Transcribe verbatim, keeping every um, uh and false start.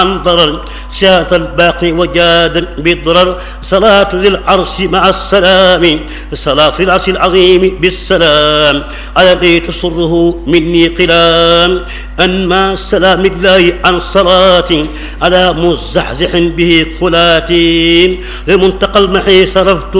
عن ضرر سات الباقي وجادا بالضرر صلاة ذي العرش مع السلام صلاة ذي العرش العظيم بالسلام على الذي تسره مني قلام أنما سلام الله عن صلاة على مزحزح به قلاتي لمنتقى المحي صرفت